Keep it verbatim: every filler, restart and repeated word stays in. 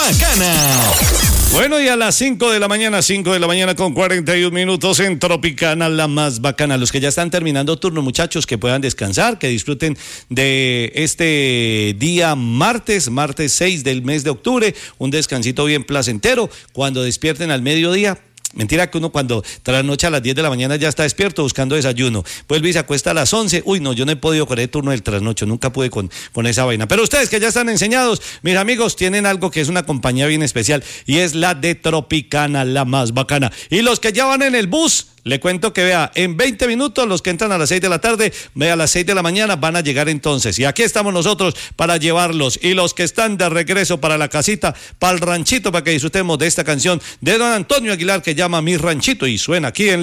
bacana. Bueno, y a las cinco de la mañana, cinco de la mañana con cuarenta y un minutos en Tropicana, la más bacana. Los que ya están terminando turno, muchachos, que puedan descansar, que disfruten de este día martes, martes seis del mes de octubre, un descansito bien placentero. Cuando despierten al mediodía, mentira que uno cuando trasnocha a las diez de la mañana ya está despierto buscando desayuno, vuelve y se acuesta a las once, uy no, yo no he podido con el turno del trasnocho, nunca pude con, con esa vaina, pero ustedes que ya están enseñados, mis amigos, tienen algo que es una compañía bien especial y es la de Tropicana, la más bacana, y los que ya van en el bus, le cuento que vea, en veinte minutos los que entran a las seis de la tarde, vea a las seis de la mañana van a llegar entonces, y aquí estamos nosotros para llevarlos, y los que están de regreso para la casita, para el ranchito, para que disfrutemos de esta canción de don Antonio Aguilar que llama Mi Ranchito y suena aquí en